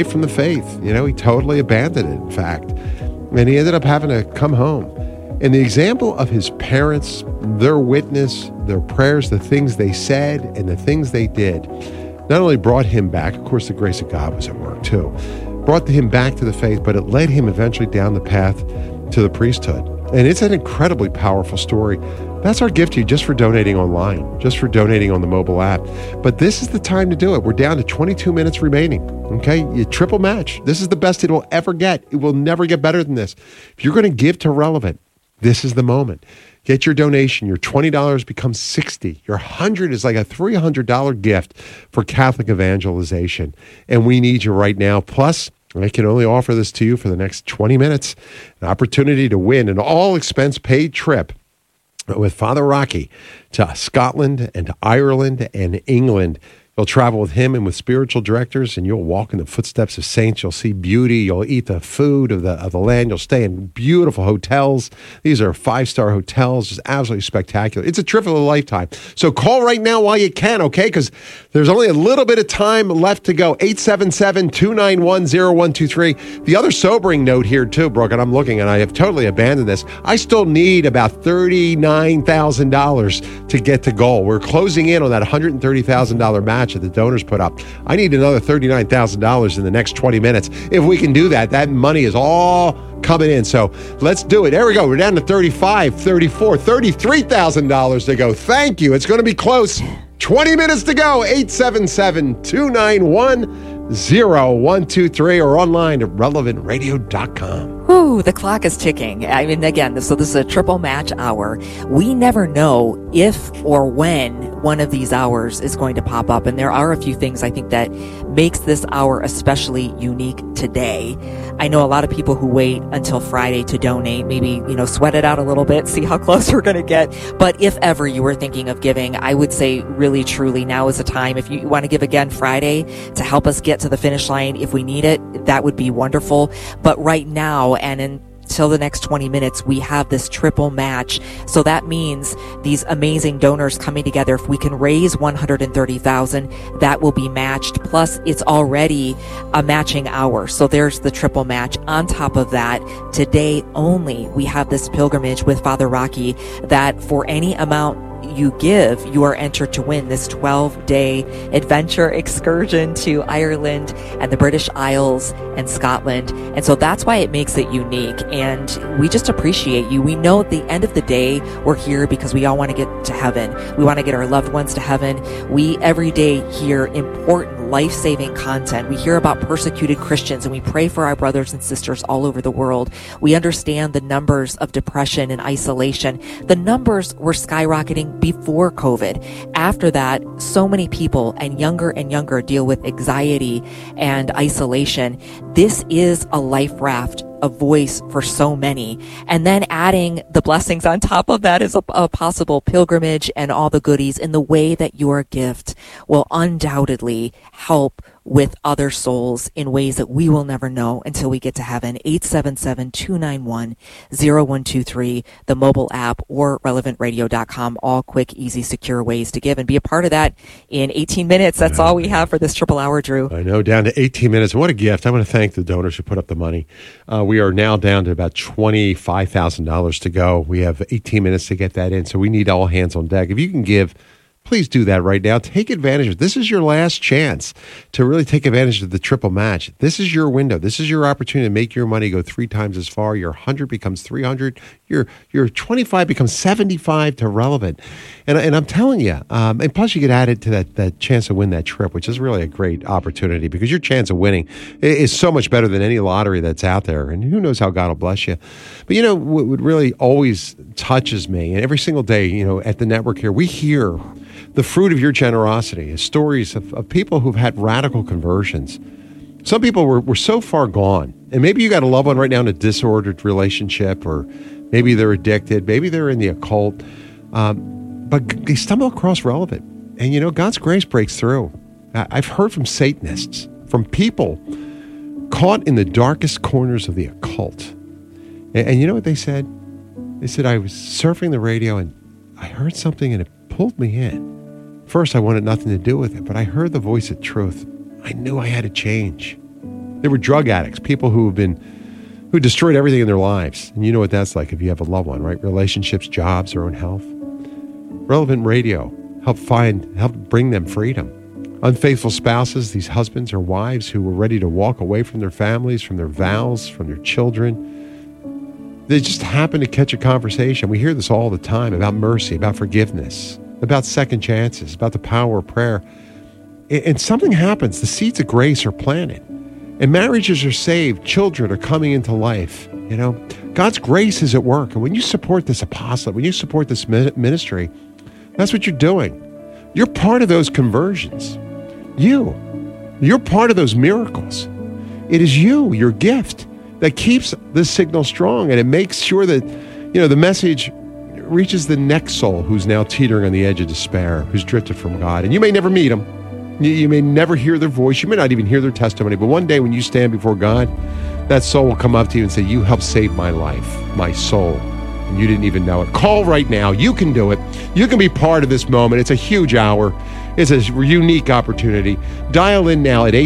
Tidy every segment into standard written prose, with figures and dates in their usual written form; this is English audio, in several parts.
from the faith. He totally abandoned it, in fact. And he ended up having to come home. And the example of his parents, their witness, their prayers, the things they said, and the things they did, not only brought him back, of course, the grace of God was at work too, brought him back to the faith, but it led him eventually down the path to the priesthood. And it's an incredibly powerful story. That's our gift to you just for donating online, just for donating on the mobile app. But this is the time to do it. We're down to 22 minutes remaining. Okay, you triple match. This is the best it will ever get. It will never get better than this. If you're going to give to Relevant, this is the moment. Get your donation. Your $20 becomes $60. Your $100 is like a $300 gift for Catholic evangelization. And we need you right now. Plus, I can only offer this to you for the next 20 minutes, an opportunity to win an all-expense-paid trip with Father Rocky to Scotland and to Ireland and England. You'll travel with him and with spiritual directors, and you'll walk in the footsteps of saints. You'll see beauty. You'll eat the food of the land. You'll stay in beautiful hotels. These are 5-star hotels, just absolutely spectacular. It's a trip of a lifetime. So call right now while you can, okay? Because there's only a little bit of time left to go. 877-291-0123. The other sobering note here, too, Brooke, and I'm looking, and I have totally abandoned this. I still need about $39,000 to get to goal. We're closing in on that $130,000 match that the donors put up. I need another $39,000 in the next 20 minutes. If we can do that, that money is all coming in. So let's do it. There we go. We're down to $35,000, $34,000, $33,000 to go. Thank you. It's going to be close. 20 minutes to go. 877-291-0123 or online at relevantradio.com. Ooh, the clock is ticking. I mean, again, so this is a triple match hour. We never know if or when one of these hours is going to pop up. And there are a few things I think that makes this hour especially unique today. I know a lot of people who wait until Friday to donate, maybe, sweat it out a little bit, see how close we're going to get. But if ever you were thinking of giving, I would say really, truly, now is the time. If you want to give again Friday to help us get to the finish line, if we need it, that would be wonderful. But right now, and until the next 20 minutes, we have this triple match. So that means these amazing donors coming together. If we can raise $130,000, that will be matched. Plus, it's already a matching hour. So there's the triple match. On top of that, today only, we have this pilgrimage with Father Rocky that for any amount you give, you are entered to win this 12-day adventure excursion to Ireland and the British Isles and Scotland. And so that's why it makes it unique. And we just appreciate you. We know at the end of the day, we're here because we all want to get to heaven. We want to get our loved ones to heaven. We every day hear important life-saving content. We hear about persecuted Christians and we pray for our brothers and sisters all over the world. We understand the numbers of depression and isolation. The numbers were skyrocketing before COVID. After that, so many people and younger deal with anxiety and isolation. This is a life raft, a voice for so many. And then adding the blessings on top of that is a possible pilgrimage and all the goodies in the way that your gift will undoubtedly help with other souls in ways that we will never know until we get to heaven. 877-291-0123, the mobile app, or relevantradio.com. All quick, easy, secure ways to give and be a part of that in 18 minutes. That's all we have for this triple hour, Drew. I know, down to 18 minutes. What a gift. I want to thank the donors who put up the money. We are now down to about $25,000 to go. We have 18 minutes to get that in, so we need all hands on deck. If you can give, please do that right now. Take advantage of it. This is your last chance to really take advantage of the triple match. This is your window. This is your opportunity to make your money go 3 times as far. Your 100 becomes 300. Your 25 becomes 75 to Relevant. And I'm telling you, and plus you get added to that chance to win that trip, which is really a great opportunity because your chance of winning is so much better than any lottery that's out there. And who knows how God will bless you. But what really always touches me, and every single day, at the network here, we hear the fruit of your generosity is stories of people who've had radical conversions. Some people were so far gone. And maybe you got a loved one right now in a disordered relationship, or maybe they're addicted, maybe they're in the occult, but they stumble across Relevant. And, God's grace breaks through. I've heard from Satanists, from people caught in the darkest corners of the occult. And you know what they said? They said, I was surfing the radio and I heard something and it pulled me in. First, I wanted nothing to do with it, but I heard the voice of truth. I knew I had to change. They were drug addicts, people who destroyed everything in their lives. And you know what that's like if you have a loved one, right? Relationships, jobs, their own health. Relevant Radio helped bring them freedom. Unfaithful spouses, these husbands or wives who were ready to walk away from their families, from their vows, from their children. They just happen to catch a conversation. We hear this all the time about mercy, about forgiveness, about second chances, about the power of prayer. And something happens. The seeds of grace are planted. And marriages are saved. Children are coming into life. You know, God's grace is at work. And when you support this apostolate, when you support this ministry, that's what you're doing. You're part of those conversions. You're part of those miracles. It is your gift that keeps this signal strong, and it makes sure that, the message reaches the next soul who's now teetering on the edge of despair, who's drifted from God. And you may never meet them. You may never hear their voice. You may not even hear their testimony. But one day when you stand before God, that soul will come up to you and say, you helped save my life, my soul. And you didn't even know it. Call right now. You can do it. You can be part of this moment. It's a huge hour. It's a unique opportunity. Dial in now at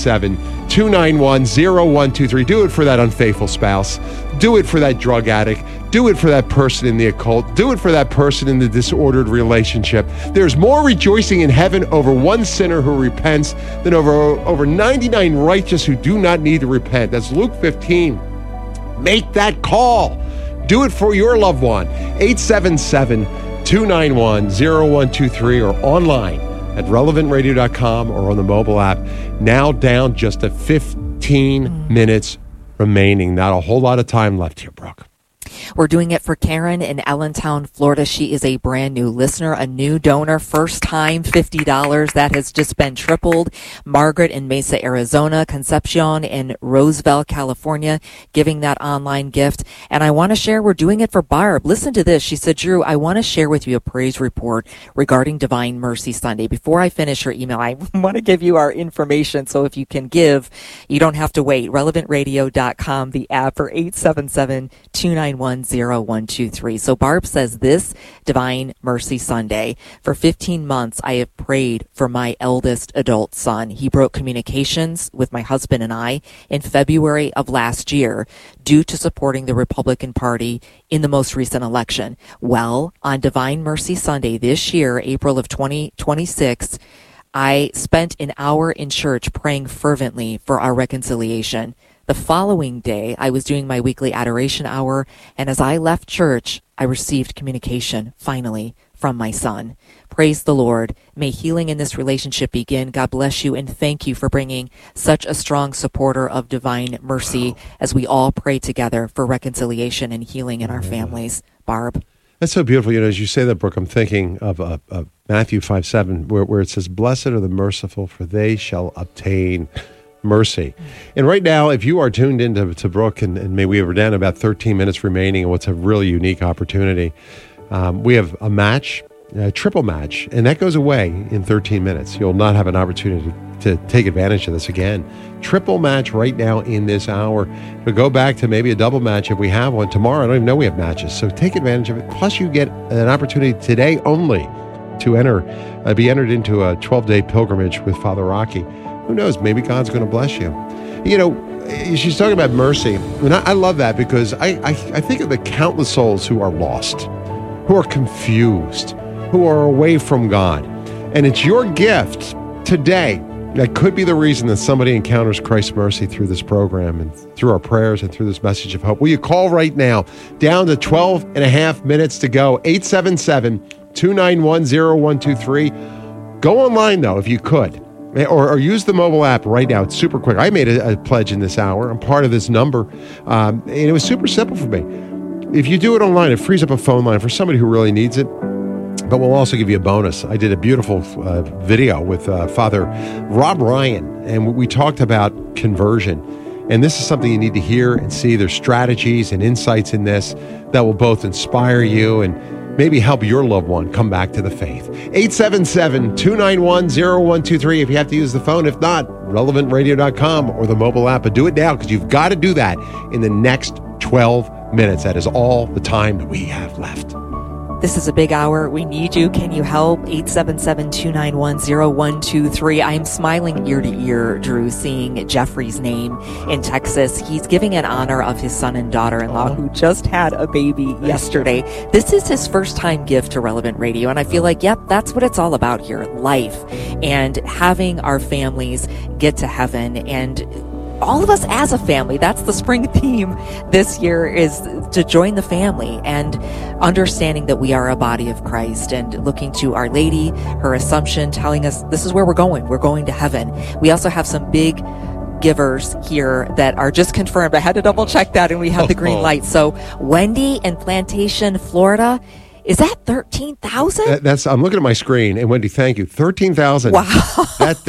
877-291-0123. Do it for that unfaithful spouse. Do it for that drug addict. Do it for that person in the occult. Do it for that person in the disordered relationship. There's more rejoicing in heaven over one sinner who repents than over 99 righteous who do not need to repent. That's Luke 15. Make that call. Do it for your loved one. 877-291-0123 or online at relevantradio.com or on the mobile app. Now down just to 15 minutes remaining. Not a whole lot of time left here, Brooke. We're doing it for Karen in Allentown, Florida. She is a brand new listener, a new donor, first time, $50. That has just been tripled. Margaret in Mesa, Arizona, Concepcion in Roseville, California, giving that online gift. And I want to share, we're doing it for Barb. Listen to this. She said, Drew, I want to share with you a praise report regarding Divine Mercy Sunday. Before I finish her email, I want to give you our information. So if you can give, you don't have to wait. Relevantradio.com, the app for 877-291-0123. So Barb says, this Divine Mercy Sunday, for 15 months, I have prayed for my eldest adult son. He broke communications with my husband and I in February of last year due to supporting the Republican Party in the most recent election. Well, on Divine Mercy Sunday this year, April of 2026, I spent an hour in church praying fervently for our reconciliation. The following day, I was doing my weekly adoration hour, and as I left church, I received communication, finally, from my son. Praise the Lord. May healing in this relationship begin. God bless you, and thank you for bringing such a strong supporter of Divine Mercy as we all pray together for reconciliation and healing in our families. Barb. That's so beautiful. As you say that, Brooke, I'm thinking of Matthew 5:7, where it says, "Blessed are the merciful, for they shall obtain mercy." And right now, if you are tuned into Brooke, and we are down about 13 minutes remaining, and what's a really unique opportunity, we have a match, a triple match, and that goes away in 13 minutes. You'll not have an opportunity to take advantage of this again. Triple match right now in this hour. We'll go back to maybe a double match if we have one tomorrow. I don't even know we have matches, so take advantage of it. Plus, you get an opportunity today only to be entered into a 12-day pilgrimage with Father Rocky. Who knows? Maybe God's going to bless you. She's talking about mercy, and I love that because I think of the countless souls who are lost, who are confused, who are away from God. And it's your gift today that could be the reason that somebody encounters Christ's mercy through this program and through our prayers and through this message of hope. Will you call right now? Down to 12 and a half minutes to go. 877-291-0123. Go online, though, if you could. Or use the mobile app right now. It's super quick. I made a pledge in this hour. I'm part of this number. And it was super simple for me. If you do it online, it frees up a phone line for somebody who really needs it. But we'll also give you a bonus. I did a beautiful video with Father Rob Ryan, and we talked about conversion. And this is something you need to hear and see. There's strategies and insights in this that will both inspire you and maybe help your loved one come back to the faith. 877-291-0123 if you have to use the phone. If not, relevantradio.com or the mobile app. But do it now because you've got to do that in the next 12 minutes. That is all the time that we have left. This is a big hour. We need you. Can you help? 877-291-0123. I am smiling ear to ear, Drew, seeing Jeffrey's name in Texas. He's giving in honor of his son and daughter-in-law who just had a baby yesterday. This is his first time gift to Relevant Radio. And I feel like, yep, that's what it's all about here. Life and having our families get to heaven, and all of us as a family. That's the spring theme this year, is to join the family and understanding that we are a body of Christ, and looking to Our Lady, her Assumption, telling us this is where we're going. We're going to heaven. We also have some big givers here that are just confirmed. I had to double check that, and we have the green light. So Wendy in Plantation, Florida. Is that 13,000? I'm looking at my screen, and Wendy, thank you. 13,000. Wow. That's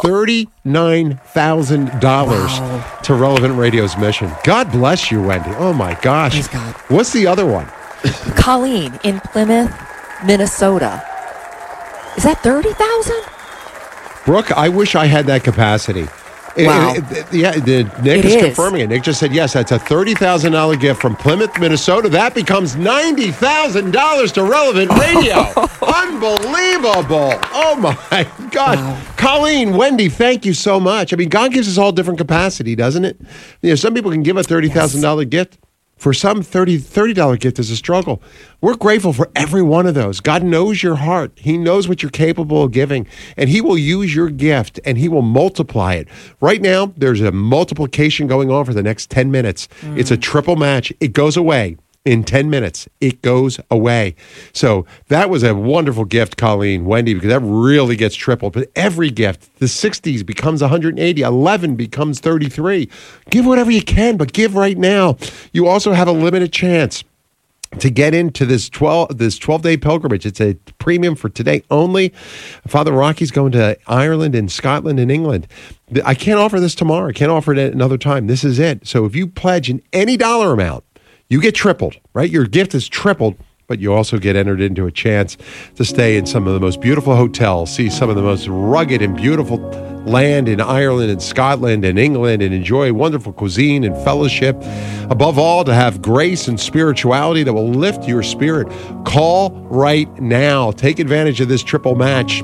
$39,000 to Relevant Radio's mission. God bless you, Wendy. Oh my gosh. Praise God. What's the other one? Colleen in Plymouth, Minnesota. Is that 30,000? Brooke, I wish I had that capacity. Wow. Nick is confirming it. Nick just said, yes, that's a $30,000 gift from Plymouth, Minnesota. That becomes $90,000 to Relevant Radio. Unbelievable. Oh, my God. Wow. Colleen, Wendy, thank you so much. I mean, God gives us all different capacity, doesn't it? You know, some people can give a $30,000 gift. For some, $30 gift is a struggle. We're grateful for every one of those. God knows your heart. He knows what you're capable of giving, and He will use your gift, and He will multiply it. Right now, there's a multiplication going on for the next 10 minutes. It's a triple match. It goes away. In 10 minutes, it goes away. So that was a wonderful gift, Colleen, Wendy, because that really gets tripled. But every gift, the 60s becomes 180, 11 becomes 33. Give whatever you can, but give right now. You also have a limited chance to get into this 12-day pilgrimage. It's a premium for today only. Father Rocky's going to Ireland and Scotland and England. I can't offer this tomorrow. I can't offer it at another time. This is it. So if you pledge in any dollar amount, you get tripled, right? Your gift is tripled, but you also get entered into a chance to stay in some of the most beautiful hotels, see some of the most rugged and beautiful land in Ireland and Scotland and England, and enjoy wonderful cuisine and fellowship. Above all, to have grace and spirituality that will lift your spirit. Call right now. Take advantage of this triple match.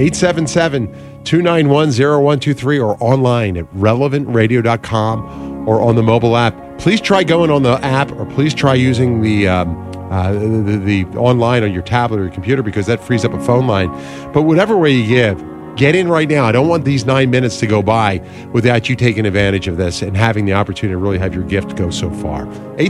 877-291-0123 or online at relevantradio.com or on the mobile app. Please try going on the app, or please try using the online on your tablet or your computer, because that frees up a phone line. But whatever way you give, get in right now. I don't want these 9 minutes to go by without you taking advantage of this and having the opportunity to really have your gift go so far.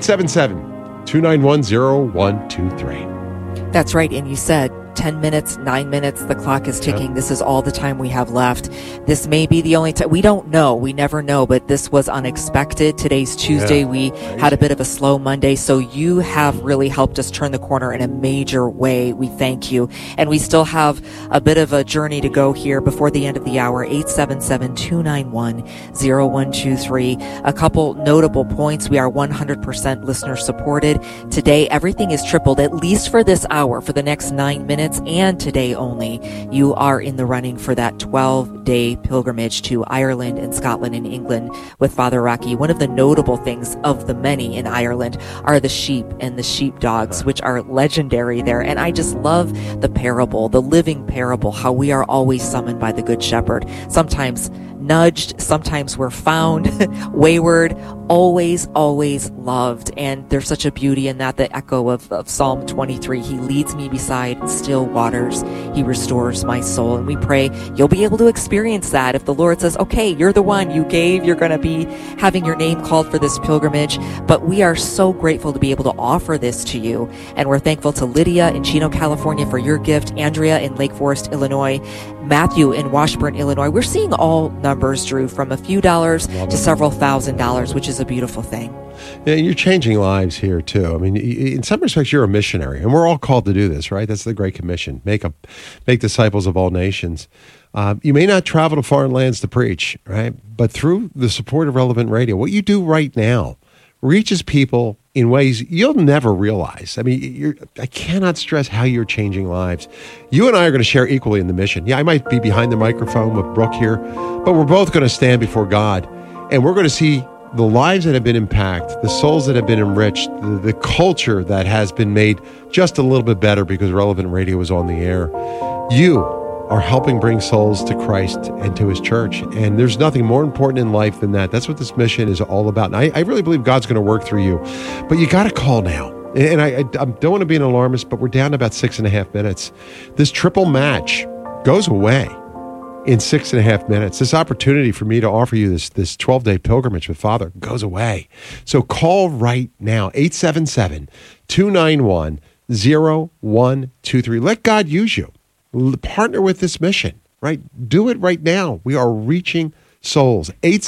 877-291-0123. That's right. And you said 10 minutes, 9 minutes, the clock is ticking. Yep. This is all the time we have left. This may be the only time. We don't know. We never know, but this was unexpected. Today's Tuesday. Yeah. We had a bit of a slow Monday, so you have really helped us turn the corner in a major way. We thank you. And we still have a bit of a journey to go here before the end of the hour. 877-291-0123. A couple notable points. We are 100% listener supported. Today, everything is tripled, at least for this hour, for the next 9 minutes. And today only, you are in the running for that 12-day pilgrimage to Ireland and Scotland and England with Father Rocky. One of the notable things of the many in Ireland are the sheep and the sheepdogs, which are legendary there. And I just love the parable, the living parable, how we are always summoned by the Good Shepherd. Sometimes nudged, sometimes we're found, wayward, always loved. And there's such a beauty in that, the echo of Psalm 23. He leads me beside still waters. He restores my soul. And we pray you'll be able to experience that. If the Lord says, okay, you're the one, you gave, you're going to be having your name called for this pilgrimage. But we are so grateful to be able to offer this to you. And we're thankful to Lydia in Chino, California for your gift, Andrea in Lake Forest, Illinois, Matthew in Washburn, Illinois. We're seeing all numbers, Drew, from a few dollars to several $1,000s, which is a beautiful thing. Yeah, you're changing lives here too. I mean, in some respects, you're a missionary, and we're all called to do this, right? That's the Great Commission: make disciples of all nations. You may not travel to foreign lands to preach, right? But through the support of Relevant Radio, what you do right now reaches people in ways you'll never realize. I mean, I cannot stress how you're changing lives. You and I are going to share equally in the mission. Yeah, I might be behind the microphone with Brooke here, but we're both going to stand before God, and we're going to see the lives that have been impacted, the souls that have been enriched, the culture that has been made just a little bit better because Relevant Radio is on the air. You are helping bring souls to Christ and to his church. And there's nothing more important in life than that. That's what this mission is all about. And I really believe God's going to work through you. But you got to call now. And I don't want to be an alarmist, but we're down to about 6.5 minutes. This triple match goes away in 6.5 minutes. This opportunity for me to offer you this 12-day pilgrimage with Father goes away. So call right now, 877-291-0123. Let God use you. Partner with this mission, right? Do it right now. We are reaching souls.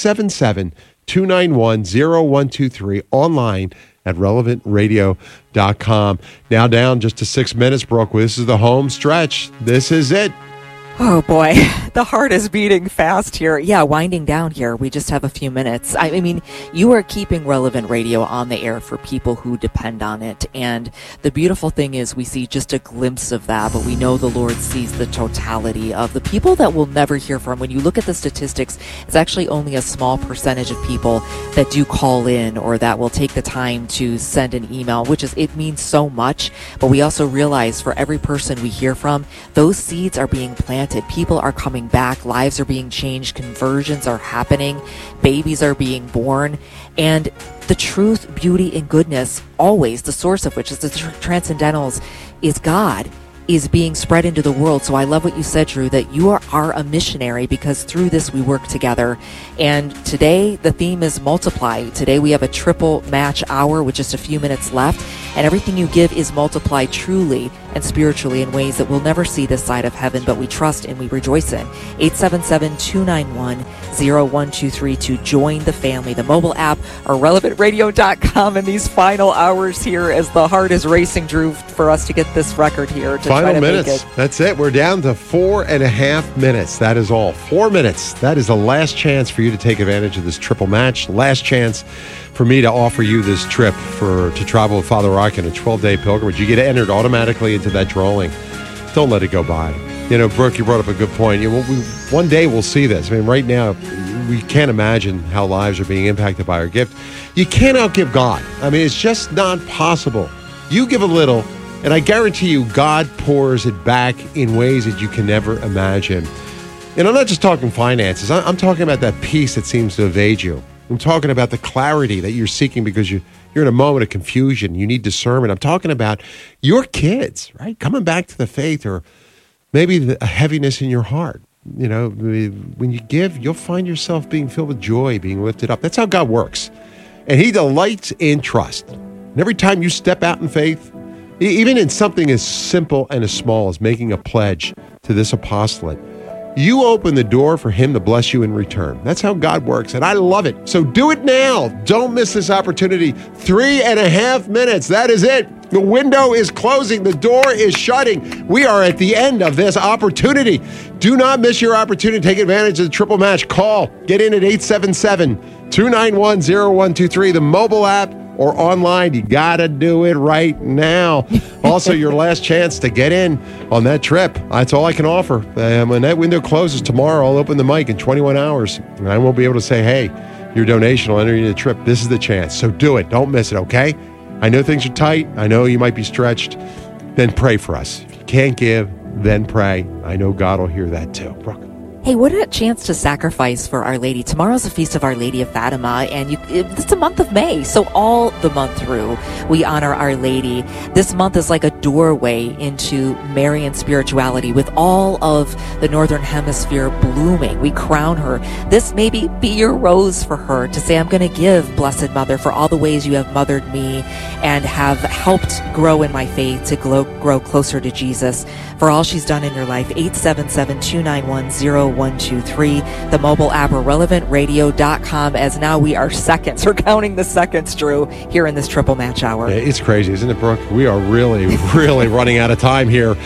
877-291-0123 online at relevantradio.com. Now down just to 6 minutes, Brooke. This is the home stretch. This is it. Oh boy, the heart is beating fast here. Yeah, winding down here. We just have a few minutes. I mean, you are keeping Relevant Radio on the air for people who depend on it. And the beautiful thing is we see just a glimpse of that, but we know the Lord sees the totality of the people that we'll never hear from. When you look at the statistics, it's actually only a small percentage of people that do call in or that will take the time to send an email, it means so much. But we also realize for every person we hear from, those seeds are being planted. People are coming back. Lives are being changed. Conversions are happening. Babies are being born. And the truth, beauty, and goodness, always, the source of which is the transcendentals, is God, is being spread into the world. So I love what you said, Drew, that you are a missionary because through this we work together. And today the theme is multiply. Today we have a triple match hour with just a few minutes left. And everything you give is multiplied truly and spiritually in ways that we'll never see this side of heaven, but we trust and we rejoice in. 877-291-0123 to join the family. The mobile app or relevantradio.com in these final hours here as the heart is racing, Drew, for us to get this record here. To final try to minutes. Make it. That's it. We're down to 4.5 minutes. That is all. 4 minutes. That is the last chance for you to take advantage of this triple match. Last chance for me to offer you this trip to travel with Father Rocky in a 12-day pilgrimage. You get entered automatically into that drawing. Don't let it go by. You know, Brooke, you brought up a good point. One day we'll see this. I mean, right now, we can't imagine how lives are being impacted by our gift. You can't outgive God. I mean, it's just not possible. You give a little, and I guarantee you, God pours it back in ways that you can never imagine. And I'm not just talking finances. I'm talking about that peace that seems to evade you. I'm talking about the clarity that you're seeking because you're in a moment of confusion. You need discernment. I'm talking about your kids, right? Coming back to the faith, or maybe a heaviness in your heart. You know, when you give, you'll find yourself being filled with joy, being lifted up. That's how God works. And he delights in trust. And every time you step out in faith, even in something as simple and as small as making a pledge to this apostolate, you open the door for him to bless you in return. That's how God works, and I love it. So do it now. Don't miss this opportunity. 3.5 minutes. That is it. The window is closing. The door is shutting. We are at the end of this opportunity. Do not miss your opportunity to take advantage of the triple match. Call. Get in at 877-291-0123, the mobile app, or online. You got to do it right now. Also, your last chance to get in on that trip. That's all I can offer. When that window closes tomorrow, I'll open the mic in 21 hours. And I won't be able to say, hey, your donation will enter you the trip. This is the chance. So do it. Don't miss it, okay? I know things are tight. I know you might be stretched. Then pray for us. If you can't give, then pray. I know God will hear that too. Brooke. Hey, what a chance to sacrifice for Our Lady. Tomorrow's the Feast of Our Lady of Fatima, and it's the month of May, so all the month through, we honor Our Lady. This month is like a doorway into Marian spirituality with all of the Northern Hemisphere blooming. We crown her. This maybe be your rose for her to say, I'm going to give, Blessed Mother, for all the ways you have mothered me and have helped grow in my faith to grow closer to Jesus. For all she's done in your life, 877-291-0123, the mobile app, or relevantradio.com, as now we are seconds. We're counting the seconds, Drew, here in this triple match hour. Yeah, it's crazy, isn't it, Brooke? We are really, really running out of time here.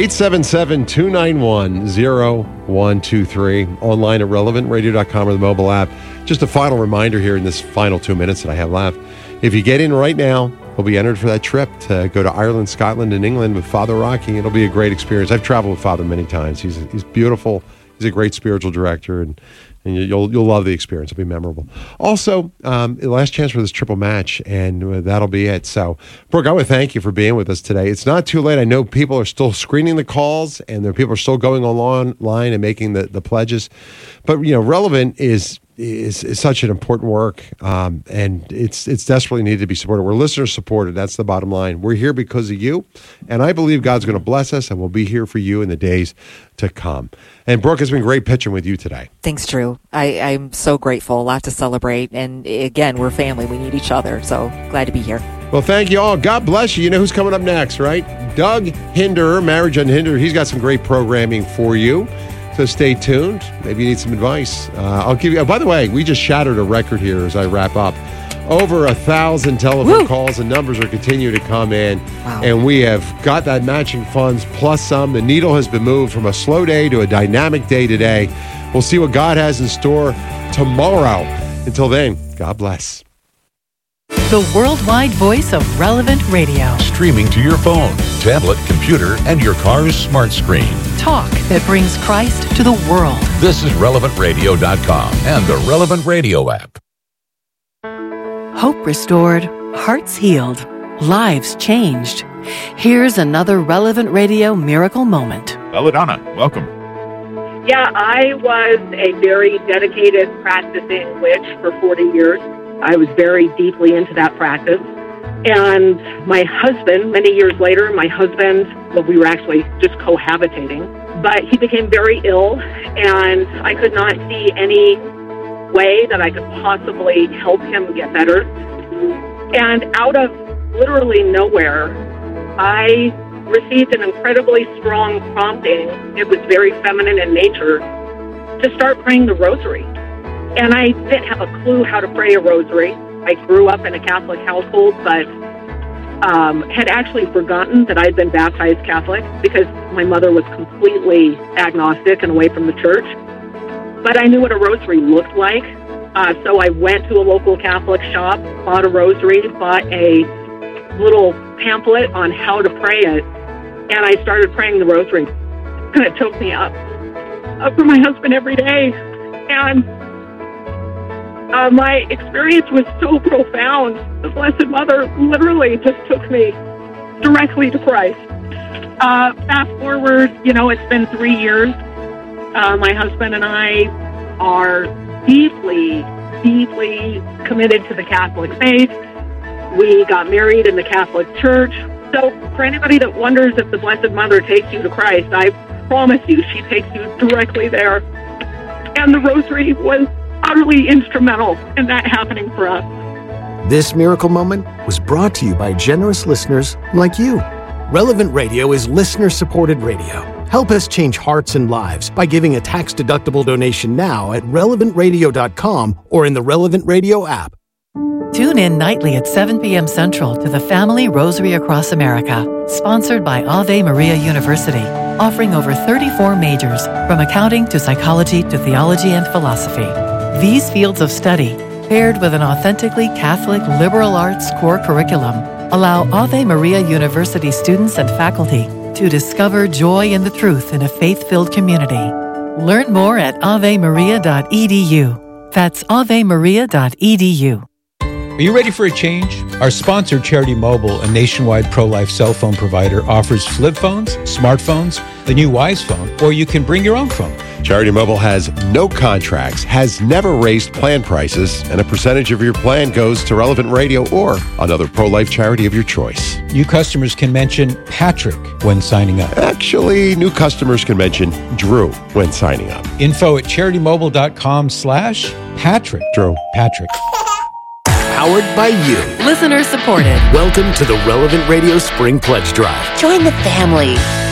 877-291-0123, online at relevantradio.com, or the mobile app. Just a final reminder here in this final 2 minutes that I have left. If you get in right now, we'll be entered for that trip to go to Ireland, Scotland, and England with Father Rocky. It'll be a great experience. I've traveled with Father many times. He's beautiful. He's a great spiritual director, and And you'll love the experience. It'll be memorable. Also, last chance for this triple match, and that'll be it. So, Brooke, I want to thank you for being with us today. It's not too late. I know people are still screening the calls, and there are people are still going online and making the pledges. But Relevant is such an important work, and it's desperately needed to be supported. We're listener supported. That's the bottom line. We're here because of you, and I believe God's going to bless us, and we'll be here for you in the days to come. And Brooke, it's been great pitching with you today. Thanks, Drew. I'm so grateful. A lot to celebrate, and again, we're family. We need each other, so glad to be here. Well, thank you all. God bless you. You know who's coming up next, right? Doug Hinderer, Marriage Unhindered. He's got some great programming for you. So stay tuned. Maybe you need some advice. I'll give you. By the way, we just shattered a record here as I wrap up. Over 1,000 telephone calls, and numbers are continuing to come in. Wow. And we have got that matching funds plus some. The needle has been moved from a slow day to a dynamic day today. We'll see what God has in store tomorrow. Until then, God bless. The worldwide voice of Relevant Radio. Streaming to your phone, tablet, computer, and your car's smart screen. Talk that brings Christ to the world. This is RelevantRadio.com and the Relevant Radio app. Hope restored, hearts healed, lives changed. Here's another Relevant Radio miracle moment. Belladonna, welcome. Yeah, I was a very dedicated practicing witch for 40 years. I was very deeply into that practice. And my husband, many years later, we were actually just cohabitating, but he became very ill, and I could not see any way that I could possibly help him get better. And out of literally nowhere, I received an incredibly strong prompting. It was very feminine in nature, to start praying the rosary. And I didn't have a clue how to pray a rosary. I grew up in a Catholic household, but had actually forgotten that I'd been baptized Catholic because my mother was completely agnostic and away from the church. But I knew what a rosary looked like. So I went to a local Catholic shop, bought a rosary, bought a little pamphlet on how to pray it, and I started praying the rosary. And it took me up for my husband every day. And my experience was so profound. The Blessed Mother literally just took me directly to Christ. Fast forward, it's been 3 years. My husband and I are deeply, deeply committed to the Catholic faith. We got married in the Catholic Church. So for anybody that wonders if the Blessed Mother takes you to Christ, I promise you she takes you directly there. And the rosary was utterly instrumental in that happening for us. This miracle moment was brought to you by generous listeners like you. Relevant Radio is listener-supported radio. Help us change hearts and lives by giving a tax-deductible donation now at RelevantRadio.com or in the Relevant Radio app. Tune in nightly at 7 p.m. Central to the Family Rosary Across America, sponsored by Ave Maria University, offering over 34 majors, from accounting to psychology to theology and philosophy. These fields of study, paired with an authentically Catholic liberal arts core curriculum, allow Ave Maria University students and faculty to discover joy in the truth in a faith-filled community. Learn more at avemaria.edu. That's avemaria.edu. Are you ready for a change? Our sponsor, Charity Mobile, a nationwide pro-life cell phone provider, offers flip phones, smartphones, the new Wise phone, or you can bring your own phone. Charity Mobile has no contracts, has never raised plan prices, and a percentage of your plan goes to Relevant Radio or another pro-life charity of your choice. New customers can mention Patrick when signing up. Actually, new customers can mention Drew when signing up. Info at CharityMobile.com/Patrick. Drew. Patrick. Powered by you. Listener supported. Welcome to the Relevant Radio Spring Pledge Drive. Join the family.